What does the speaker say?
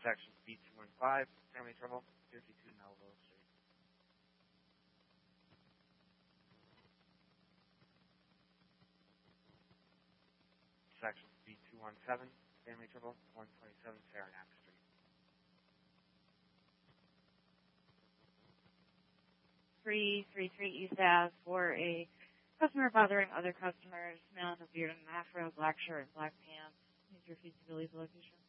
Section B215, family trouble, 52 Melville Street. Section B217, family trouble, 127 Saranac Street. 333 East Ave for a customer bothering other customers, man with a beard and an afro, black shirt and black pants. Needs to refuse to leave the location.